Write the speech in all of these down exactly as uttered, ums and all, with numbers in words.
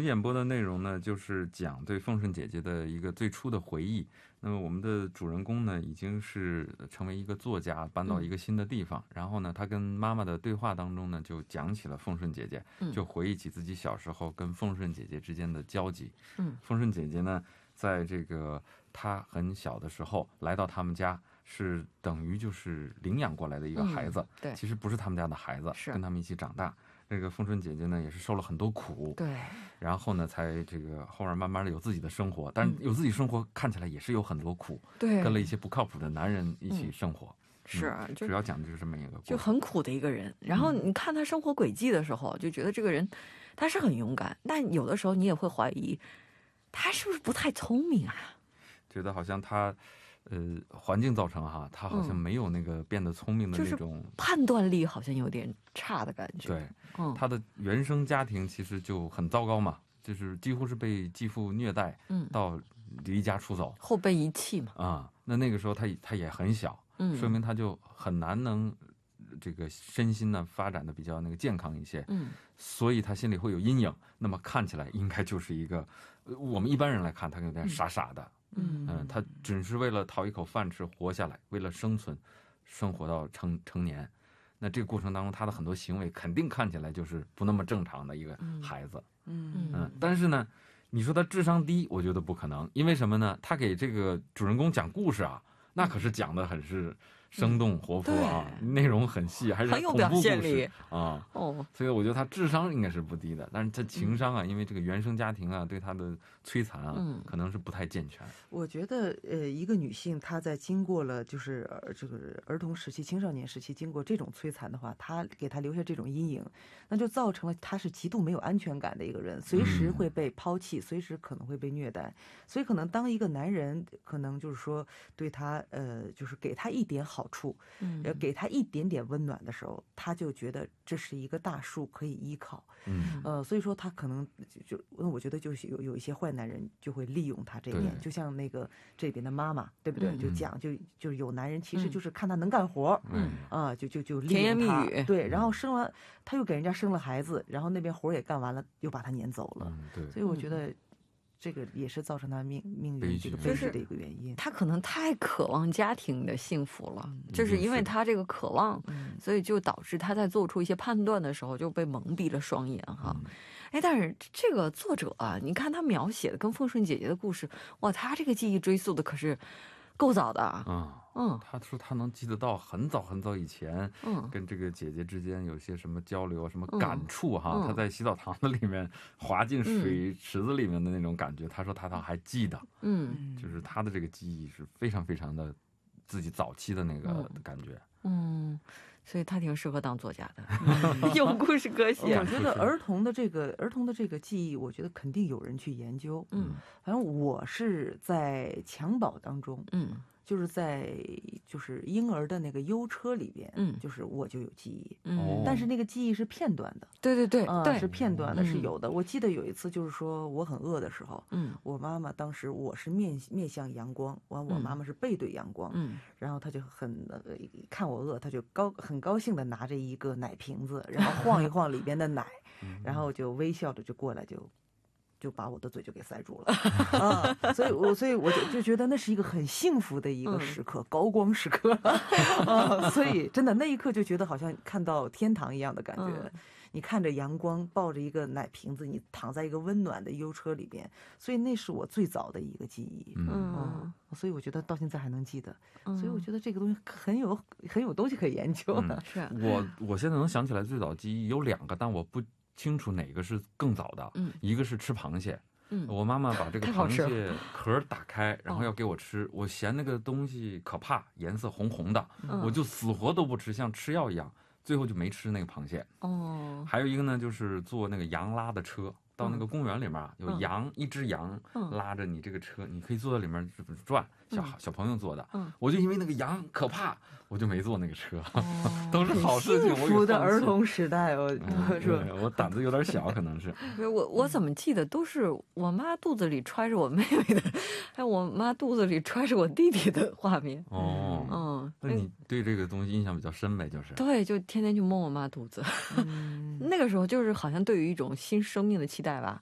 演播的内容呢，就是讲对凤顺姐姐的一个最初的回忆。那么我们的主人公呢，已经是成为一个作家，搬到一个新的地方。然后呢，他跟妈妈的对话当中呢，就讲起了凤顺姐姐，就回忆起自己小时候跟凤顺姐姐之间的交集。嗯，凤顺姐姐呢，在这个她很小的时候来到他们家，是等于就是领养过来的一个孩子。对，其实不是他们家的孩子，跟他们一起长大。这个凤顺姐姐呢，也是受了很多苦，对，然后呢，才这个后面慢慢的有自己的生活，但是有自己生活看起来也是有很多苦，对，跟了一些不靠谱的男人一起生活，是，主要讲的就是这么一个，就很苦的一个人。然后你看他生活轨迹的时候，就觉得这个人他是很勇敢，但有的时候你也会怀疑他是不是不太聪明啊？觉得好像他。呃，环境造成哈，他好像没有那个变得聪明的那种、就是、判断力，好像有点差的感觉。对，嗯，他的原生家庭其实就很糟糕嘛，就是几乎是被继父虐待，嗯，到离家出走，后被遗弃嘛。啊、嗯，那那个时候他他也很小，嗯，说明他就很难能这个身心呢发展的比较那个健康一些，嗯，所以他心里会有阴影。那么看起来应该就是一个，我们一般人来看他有点傻傻的。嗯嗯嗯，他只是为了讨一口饭吃活下来，为了生存，生活到成成年。那这个过程当中，他的很多行为肯定看起来就是不那么正常的一个孩子。嗯嗯，但是呢，你说他智商低，我觉得不可能，因为什么呢？他给这个主人公讲故事啊，那可是讲的很是生动活泼啊，嗯、内容很细，还是很有表现力啊。哦，所以我觉得他智商应该是不低的，但是他情商啊，嗯、因为这个原生家庭啊对他的摧残啊，嗯、可能是不太健全。 我觉得，呃，一个女性她在经过了就是这个儿童时期、青少年时期经过这种摧残的话，她给她留下这种阴影，那就造成了她是极度没有安全感的一个人，随时会被抛弃，嗯、随时可能会被虐待。所以，可能当一个男人可能就是说对她，呃，就是给她一点好处，嗯，给她一点点温暖的时候，她就觉得这是一个大树可以依靠。嗯，呃，所以说她可能就，那我觉得就是有有一些坏男人就会利用她这一点，就像那个这边的妈妈，对不对？嗯、就讲就就是有男人其实就是看她能干活，嗯啊，就就就利用她，对，然后生完她又给人家生了孩子，然后那边活也干完了，又把她撵走了。嗯、对，所以我觉得。这个也是造成他命命运这个悲剧的一个原因。他可能太渴望家庭的幸福了，嗯、就是因为他这个渴望，嗯、所以就导致他在做出一些判断的时候就被蒙蔽了双眼哈。嗯、哎，但是这个作者啊，你看他描写的跟凤顺姐姐的故事，哇，他这个记忆追溯的可是够早的啊。嗯嗯，他说他能记得到很早很早以前，嗯，跟这个姐姐之间有些什么交流，什么感触哈。嗯、他在洗澡堂子里面滑进水池子里面的那种感觉，嗯、他说他倒还记得，嗯，就是他的这个记忆是非常非常的自己早期的那个感觉，嗯。嗯，所以他挺适合当作家的，嗯、有故事可写。我觉得儿童的这个儿童的这个记忆，我觉得肯定有人去研究。嗯，反正我是在襁褓当中，嗯。就是在就是婴儿的那个优车里边，嗯，就是我就有记忆，嗯，但是那个记忆是片段的，对对对，对，是片段的，是有的。我记得有一次就是说我很饿的时候，嗯，我妈妈当时我是面面向阳光，完我妈妈是背对阳光，嗯，然后她就很看我饿，她就高很高兴的拿着一个奶瓶子，然后晃一晃里边的奶，然后就微笑着就过来就。就把我的嘴就给塞住了啊！所以我所以我就就觉得那是一个很幸福的一个时刻，嗯、高光时刻啊！所以真的那一刻就觉得好像看到天堂一样的感觉。嗯、你看着阳光，抱着一个奶瓶子，你躺在一个温暖的优车里边，所以那是我最早的一个记忆。嗯，嗯所以我觉得到现在还能记得。嗯、所以我觉得这个东西很有很有东西可以研究的。嗯、是我我现在能想起来最早记忆有两个，但我不。清楚哪个是更早的，嗯，一个是吃螃蟹，嗯，我妈妈把这个螃蟹壳打开，然后要给我吃，我嫌那个东西可怕，颜色红红的，嗯、我就死活都不吃，像吃药一样，最后就没吃那个螃蟹。哦，还有一个呢，就是坐那个羊拉的车。到那个公园里面有羊，嗯、一只羊拉着你这个车，嗯、你可以坐在里面转，小、嗯、小朋友坐的。嗯、我就因为那个羊可怕，我就没坐那个车。哦、都是好事情。幸福的儿童时代，我、嗯、说我胆子有点小，可能是。我我怎么记得都是我妈肚子里揣着我妹妹的，还有我妈肚子里揣着我弟弟的画面。哦，嗯，那你对这个东西印象比较深呗？就是。对，就天天去摸我妈肚子。嗯、那个时候就是好像对于一种新生命的期待。吧，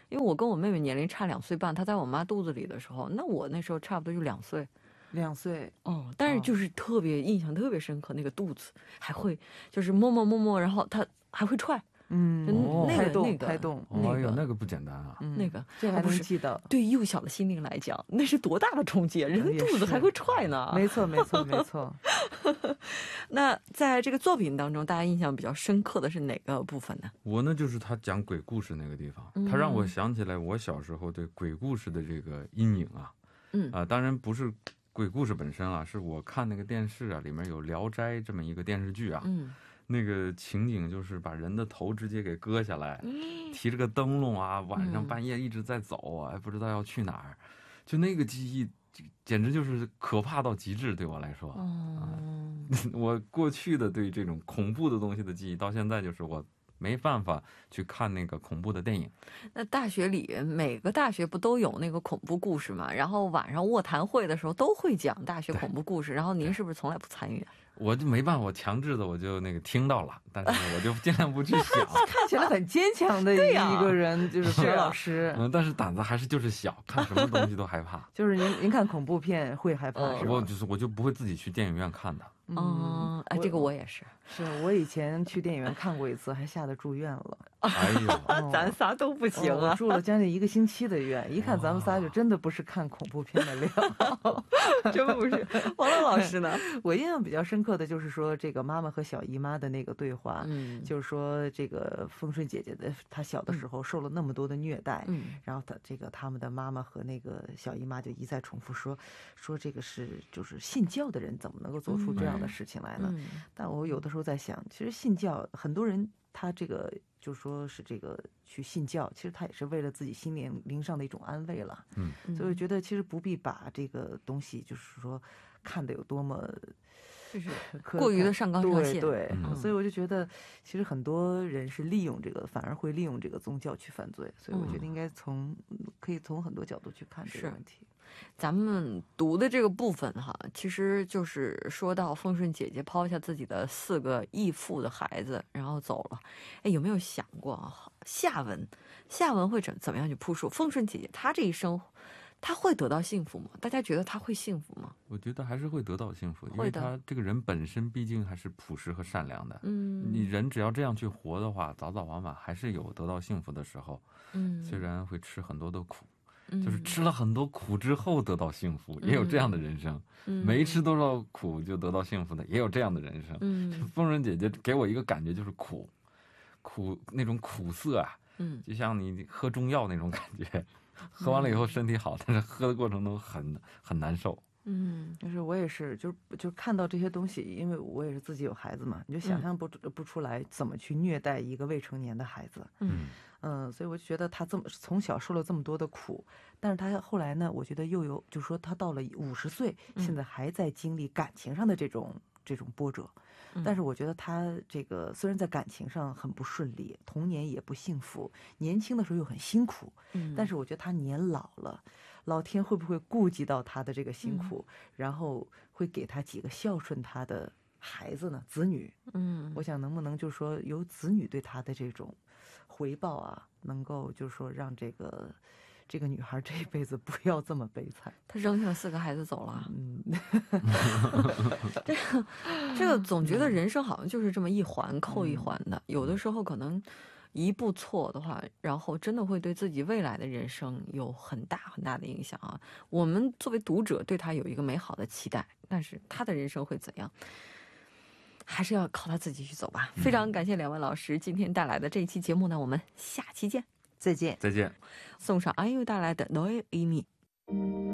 因为我跟我妹妹年龄差两岁半，她在我妈肚子里的时候，那我那时候差不多就两岁。 两岁哦，但是就是特别印象特别深刻，那个肚子还会就是摸摸摸摸，然后她还会踹。 嗯， 那个胎动那个胎动， 哦哟，那个不简单啊。 那个这还不是能记得。 对幼小的心灵来讲，那是多大的冲击，人肚子还会踹呢。 没错没错没错。 那在这个作品当中，大家印象比较深刻的是哪个部分呢？ 我呢就是他讲鬼故事那个地方，他让我想起来我小时候对鬼故事的这个阴影啊。 嗯啊，当然不是鬼故事本身啊，是我看那个电视啊，里面有《聊斋》这么一个电视剧啊。 嗯。 那个情景就是把人的头直接给割下来，提着个灯笼啊，晚上半夜一直在走啊，不知道要去哪儿，就那个记忆简直就是可怕到极致，对我来说。 嗯， 我过去的对这种恐怖的东西的记忆，到现在就是我没办法去看那个恐怖的电影。 那大学里每个大学不都有那个恐怖故事吗？然后晚上卧谈会的时候都会讲大学恐怖故事，然后您是不是从来不参与？ 我就没办法，我强制的我就那个听到了，但是我就尽量不去想。 看起来很坚强的一个人，就是薛老师。 嗯，但是胆子还是就是小，看什么东西都害怕。 就是您您看恐怖片会害怕是吧？ 我就是我就不会自己去电影院看的。 嗯，哎，这个我也是。 是我以前去电影院看过一次，还吓得住院了。 哎呦， 咱仨都不行啊！ 我住了将近一个星期的院，一看咱们仨就真的不是看恐怖片的料。 真不是。王乐老师呢？ 我印象比较深刻的就是说，这个妈妈和小姨妈的那个对话， 嗯， 就是说这个丰顺姐姐的她小的时候受了那么多的虐待， 嗯， 然后她这个他们的妈妈和那个小姨妈就一再重复说，说这个是就是信教的人怎么能够做出这样的事情来呢？ 嗯、 但我有的时候在想，其实信教很多人他这个就说是这个去信教，其实他也是为了自己心灵灵上的一种安慰了。 嗯， 所以我觉得其实不必把这个东西就是说看得有多么就是过于的上纲上线。 对对、 嗯， 所以我就觉得其实很多人是利用这个，反而会利用这个宗教去犯罪。所以我觉得应该从、嗯、可以从很多角度去看这个问题。 咱们读的这个部分哈，其实就是说到丰顺姐姐抛下自己的四个义父的孩子，然后走了。哎，有没有想过啊，下文下文会怎怎么样去铺述丰顺姐姐她这一生，她会得到幸福吗？大家觉得她会幸福吗？ 我觉得还是会得到幸福，因为她这个人本身毕竟还是朴实和善良的。 嗯， 你人只要这样去活的话，早早晚晚还是有得到幸福的时候。 嗯， 虽然会吃很多的苦。 嗯、 就是吃了很多苦之后得到幸福，嗯、也有这样的人生。 嗯、 没吃多少苦就得到幸福的，也有这样的人生。 嗯， 丰顺姐姐给我一个感觉就是苦，苦那种苦涩啊， 嗯， 就像你喝中药那种感觉，喝完了以后身体好，但是喝的过程中很很难受。 嗯，就是我也是，就就看到这些东西，因为我也是自己有孩子嘛，你就想象不、嗯、不出来怎么去虐待一个未成年的孩子。 嗯嗯，所以我就觉得他这么从小受了这么多的苦，但是他后来呢，我觉得又有，就是说他到了五十岁，现在还在经历感情上的这种这种波折。但是我觉得他这个虽然在感情上很不顺利，童年也不幸福，年轻的时候又很辛苦， 嗯， 但是我觉得他年老了，老天会不会顾及到他的这个辛苦，嗯、然后会给他几个孝顺他的孩子呢？子女， 嗯， 我想能不能就是说由子女对他的这种回报啊，能够就是说让这个这个女孩这一辈子不要这么悲惨。 她扔下四个孩子走了， 嗯， 这个这个总觉得人生好像就是这么一环扣一环的，嗯、有的时候可能一步错的话，然后真的会对自己未来的人生有很大很大的影响啊。我们作为读者对他有一个美好的期待，但是他的人生会怎样？还是要靠他自己去走吧。非常感谢两位老师今天带来的这一期节目呢，我们下期见， 再见， 再见。 送上安又带来的《너의 의미》。